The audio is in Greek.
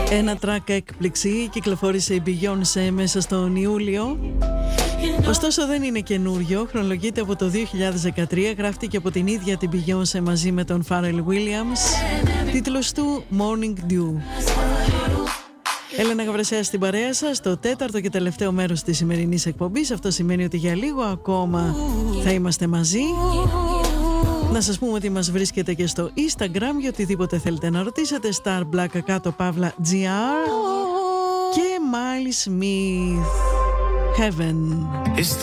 Ένα track έκπληξη, κυκλοφόρησε η Beyoncé μέσα στον Ιούλιο. Ωστόσο δεν είναι καινούριο, χρονολογείται από το 2013, γράφτηκε από την ίδια την Beyoncé μαζί με τον Pharrell Williams, τίτλος του Morning Dew. Έλενα Γαβρεσέα στην παρέα σας, το τέταρτο και τελευταίο μέρος της σημερινής εκπομπής. Αυτό σημαίνει ότι για λίγο ακόμα θα είμαστε μαζί. Να σας πούμε ότι μας βρίσκεται και στο Instagram για οτιδήποτε θέλετε να ρωτήσετε, *GR και Miley Smith, Heaven.